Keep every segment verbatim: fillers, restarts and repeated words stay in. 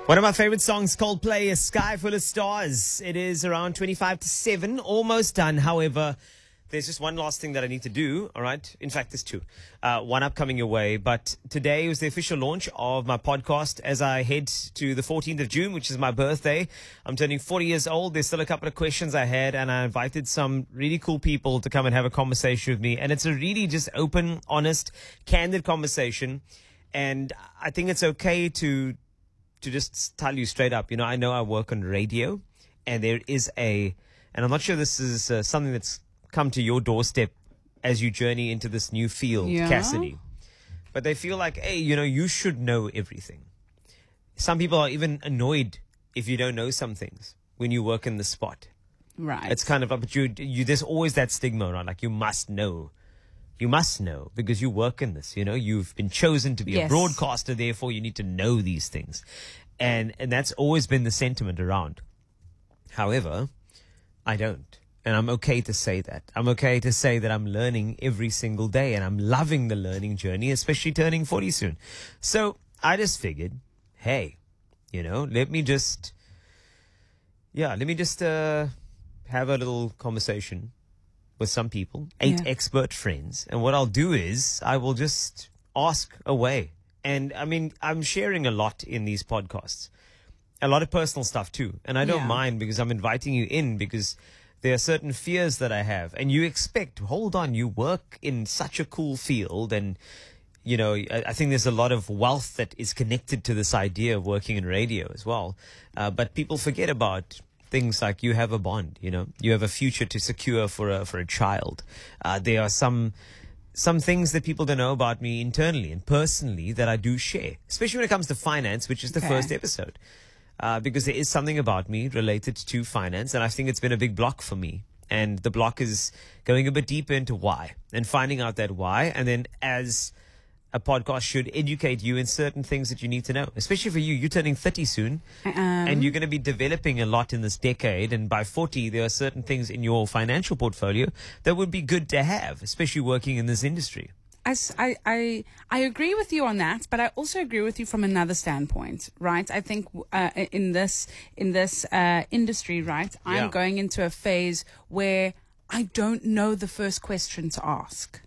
One of my favorite songs, Coldplay, is Sky Full of Stars. It is around twenty-five to seven, almost done. However, there's just one last thing that I need to do, all right? In fact, there's two. Uh, one upcoming your way. But today was the official launch of my podcast as I head to the fourteenth of June, which is my birthday. I'm turning forty years old. There's still a couple of questions I had, and I invited some really cool people to come and have a conversation with me. And it's a really just open, honest, candid conversation. And I think it's okay to... to just tell you straight up, you know, I know I work on radio, and there is a, and I'm not sure this is uh, something that's come to your doorstep as you journey into this new field, yeah. Cassidy. But they feel like, hey, you know, you should know everything. Some people are even annoyed if you don't know some things when you work in the spot. Right. It's kind of like, but you, you, there's always that stigma, right? Like, you must know. You must know because you work in this, you know, you've been chosen to be Yes. a broadcaster. Therefore, you need to know these things. And, and that's always been the sentiment around. However, I don't. And I'm okay to say that. I'm okay to say that I'm learning every single day and I'm loving the learning journey, especially turning forty soon. So I just figured, hey, you know, let me just, yeah, let me just, uh, have a little conversation with some people, eight Yeah. expert friends. And what I'll do is I will just ask away. And I mean, I'm sharing a lot in these podcasts, a lot of personal stuff too. And I don't Yeah. mind because I'm inviting you in because there are certain fears that I have. And you expect, hold on, you work in such a cool field. And, you know, I, I think there's a lot of wealth that is connected to this idea of working in radio as well. Uh, but people forget about things like you have a bond, you know, you have a future to secure for a, for a child. Uh, there are some, some things that people don't know about me internally and personally that I do share, especially when it comes to finance, which is the Okay. first episode. Uh, because there is something about me related to finance, and I think it's been a big block for me. And the block is going a bit deeper into why and finding out that why. And then as a podcast should educate you in certain things that you need to know, especially for you. You're turning thirty soon, Um, and you're going to be developing a lot in this decade. And by forty, there are certain things in your financial portfolio that would be good to have, especially working in this industry. I, s- I- I- I agree with you on that, but I also agree with you from another standpoint, right? I think uh, in this in this uh, industry, right, I'm Yeah. going into a phase where I don't know the first question to ask.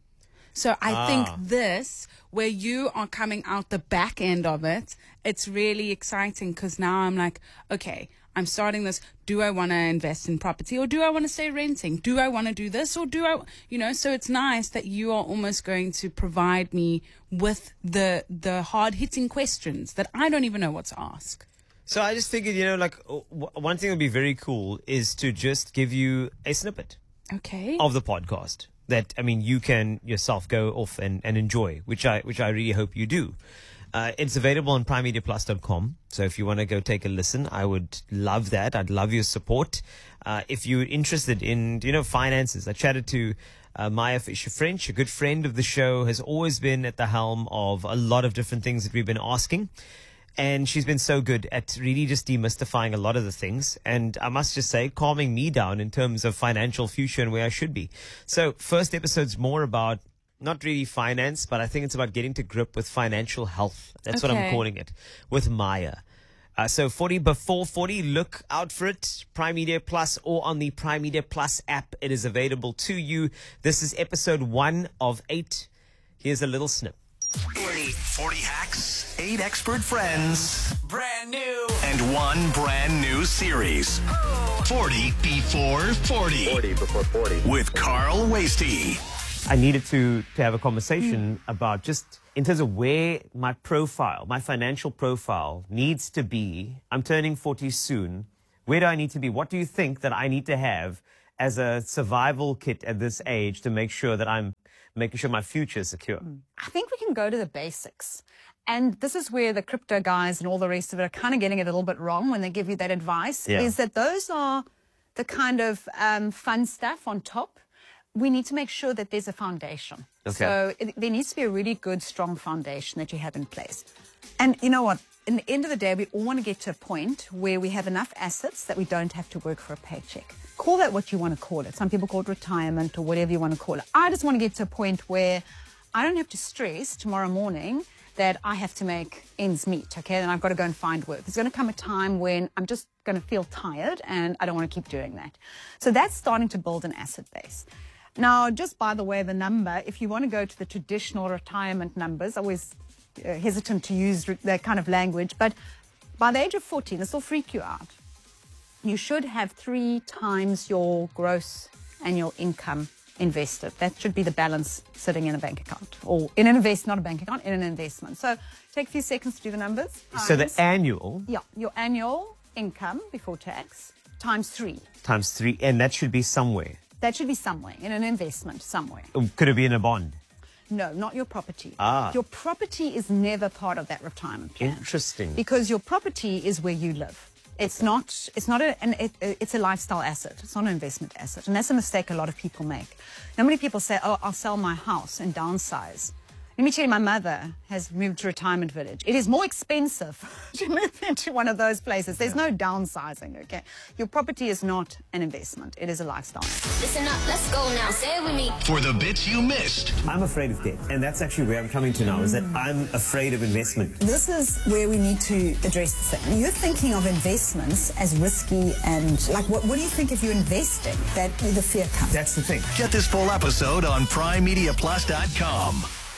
So I Ah. think this, where you are coming out the back end of it, it's really exciting because now I'm like, okay, I'm starting this. Do I want to invest in property or do I want to stay renting? Do I want to do this or do I, you know, so it's nice that you are almost going to provide me with the, the hard hitting questions that I don't even know what to ask. So I just figured, you know, like w- one thing that would be very cool is to just give you a snippet Okay. of the podcast that, I mean, you can yourself go off and, and enjoy, which I which I really hope you do. Uh, it's available on prime media plus dot com. So if you want to go take a listen, I would love that. I'd love your support. Uh, if you're interested in, you know, finances, I chatted to uh, Maya Fisher-French, a good friend of the show, has always been at the helm of a lot of different things that we've been asking. And she's been so good at really just demystifying a lot of the things. And I must just say, calming me down in terms of financial future and where I should be. So first episode's more about not really finance, but I think it's about getting to grip with financial health. That's what I'm Okay. calling it, with Maya. Uh, so forty before forty, look out for it. Prime Media Plus or on the Prime Media Plus app. It is available to you. This is episode one of eight. Here's a little snip. forty. forty hacks, eight expert friends, Brand new. and one brand new series. forty before forty. forty before forty. With Carl Wasty. I needed to, to have a conversation about just in terms of where my profile, my financial profile needs to be. I'm turning forty soon. Where do I need to be? What do you think that I need to have as a survival kit at this age to make sure that I'm making sure my future is secure? I think we can go to the basics. And this is where the crypto guys and all the rest of it are kind of getting it a little bit wrong when they give you that advice, Yeah. is that those are the kind of um, fun stuff on top. We need to make sure that there's a foundation. Okay. So it, there needs to be a really good, strong foundation that you have in place. And you know what? In the end of the day, we all want to get to a point where we have enough assets that we don't have to work for a paycheck. Call that what you want to call it. Some people call it retirement or whatever you want to call it. I just want to get to a point where I don't have to stress tomorrow morning that I have to make ends meet, okay? And I've got to go and find work. There's going to come a time when I'm just going to feel tired and I don't want to keep doing that. So that's starting to build an asset base. Now, just by the way, the number, if you want to go to the traditional retirement numbers, I always uh, hesitant to use that kind of language, but by the age of forty, this will freak you out, you should have three times your gross annual income invested. That should be the balance sitting in a bank account, or in an invest, not a bank account, in an investment. So take a few seconds to do the numbers. So the Times- annual Yeah, your annual income before tax times three. times three, and that should be somewhere. That should be somewhere, in an investment, somewhere. Could it be in a bond? No, not your property. Ah. Your property is never part of that retirement plan. Interesting. Because your property is where you live. It's not, it's not a, an, it, it's a lifestyle asset. It's not an investment asset. And that's a mistake a lot of people make. Now, many people say, oh, I'll sell my house and downsize. Let me tell you, my mother has moved to retirement village. It is more expensive to move into one of those places. There's no downsizing, okay? Your property is not an investment. It is a lifestyle. Listen up, let's go now. Say it with me. For the bits you missed. I'm afraid of debt, and that's actually where I'm coming to now, is that I'm afraid of investment. This is where we need to address the thing. You're thinking of investments as risky and like what, what do you think if you're investing that the fear comes? That's the thing. Get this full episode on prime media plus dot com.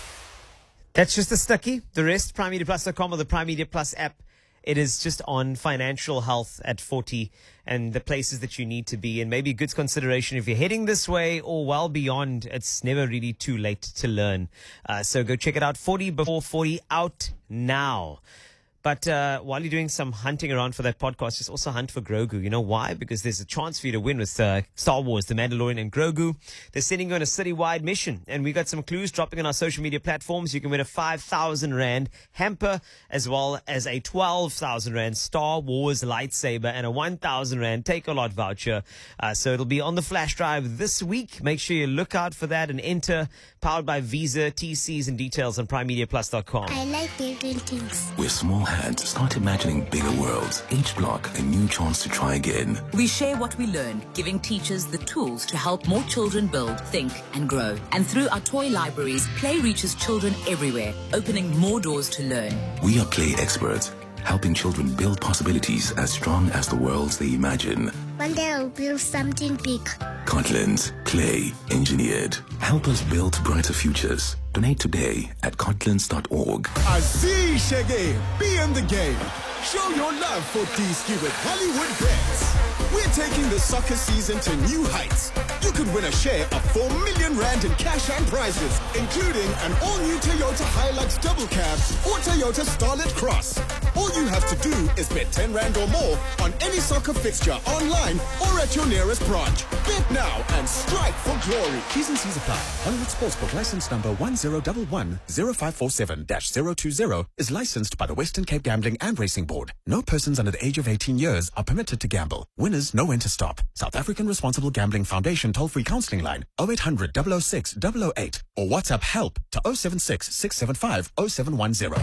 That's just the stucky. The rest, prime media plus dot com or the Prime Media Plus app. It is just on financial health at forty and the places that you need to be in. Maybe good consideration if you're heading this way or well beyond. It's never really too late to learn. Uh, so go check it out. forty before forty, out now. But uh, while you're doing some hunting around for that podcast, just also hunt for Grogu. You know why? Because there's a chance for you to win with uh, Star Wars, The Mandalorian and Grogu. They're sending you on a citywide mission. And we got some clues dropping on our social media platforms. You can win a five thousand rand hamper, as well as a twelve thousand rand Star Wars lightsaber and a one thousand rand Take-A-Lot voucher. Uh, so it'll be on the flash drive this week. Make sure you look out for that and enter. Powered by Visa, T Cs and details on prime media plus dot com. I like building things. With small hands, start imagining bigger worlds. Each block, a new chance to try again. We share what we learn, giving teachers the tools to help more children build, think, and grow. And through our toy libraries, play reaches children everywhere, opening more doors to learn. We are play experts, helping children build possibilities as strong as the worlds they imagine. One day I'll build something big. Cortland, play engineered. Help us build brighter futures. Donate today at cortlands dot org. Aziz Shege, be in the game. Show your love for D-Ski with Hollywood Bets. We're taking the soccer season to new heights. You could win a share of four million rand in cash and prizes, including an all-new Toyota Hilux double cab or Toyota Starlet Cross. All you have to do is bet ten rand or more on any soccer fixture online or at your nearest branch. Bet now and strike for glory. T's and C's apply. Hollywood Sportsbook license number one zero one one zero five four seven dash zero two zero is licensed by the Western Cape Gambling and Racing Board. No persons under the age of eighteen years are permitted to gamble. Winners know when to stop. South African Responsible Gambling Foundation toll-free counseling line oh eight hundred, double oh six, double oh eight or WhatsApp help to oh seven six, six seven five, oh seven one zero.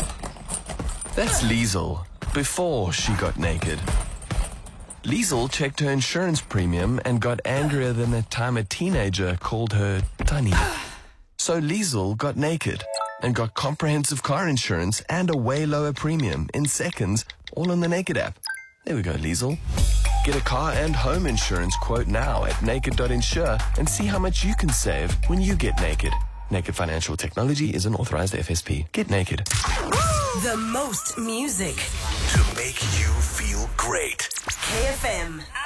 That's Liesel, before she got naked. Liesel checked her insurance premium and got angrier than the time a teenager called her tiny. So Liesel got naked and got comprehensive car insurance and a way lower premium in seconds, all on the Naked app. There we go, Liesel. Get a car and home insurance quote now at naked dot insure and see how much you can save when you get naked. Naked Financial Technology is an authorized F S P. Get naked. The most music To make you feel great. K F M.